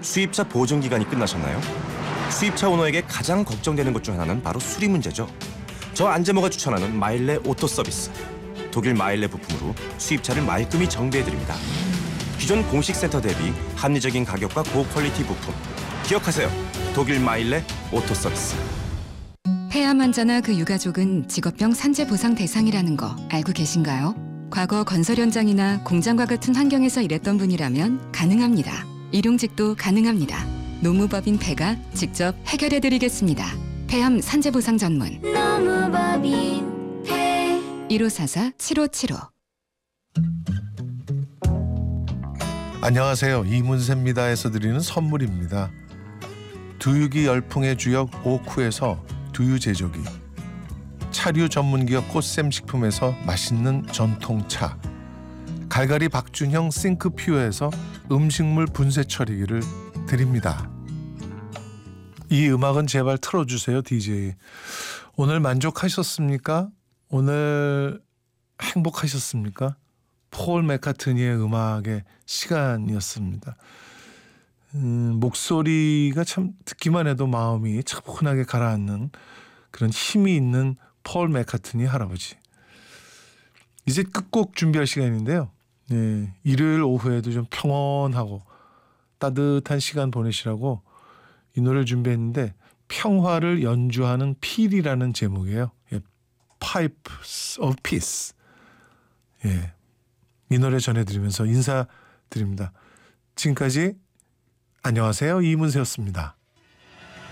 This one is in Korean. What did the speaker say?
수입차 보증 기간이 끝나셨나요? 수입차 오너에게 가장 걱정되는 것 중 하나는 바로 수리 문제죠. 저 안재모가 추천하는 마일레 오토 서비스. 독일 마일레 부품으로 수입차를 말끔히 정비해드립니다. 기존 공식 센터 대비 합리적인 가격과 고퀄리티 부품. 기억하세요. 독일 마일레 오토 서비스. 폐암 환자나 그 유가족은 직업병 산재 보상 대상이라는 거 알고 계신가요? 과거 건설 현장이나 공장과 같은 환경에서 일했던 분이라면 가능합니다. 일용직도 가능합니다. 노무법인 폐가 직접 해결해드리겠습니다. 폐암 산재 보상 전문 노무법인 폐 1544-7575. 안녕하세요. 이문세입니다에서 드리는 선물입니다. 두유기 열풍의 주역 오쿠에서 두유 제조기, 차류 전문기업 꽃샘식품에서 맛있는 전통차, 갈갈이 박준형 싱크퓨어에서 음식물 분쇄 처리기를 드립니다. 이 음악은 제발 틀어주세요, DJ. 오늘 만족하셨습니까? 오늘 행복하셨습니까? 폴 맥카트니의 음악의 시간이었습니다. 목소리가 참 듣기만 해도 마음이 차분하게 가라앉는 그런 힘이 있는 폴 맥카트니 할아버지. 이제 끝곡 준비할 시간인데요. 네, 일요일 오후에도 좀 평온하고 따뜻한 시간 보내시라고 이 노래를 준비했는데 평화를 연주하는 필이라는 제목이에요. 예, Pipes of Peace. 예, 이 노래 전해드리면서 인사드립니다. 지금까지 안녕하세요. 이문세였습니다.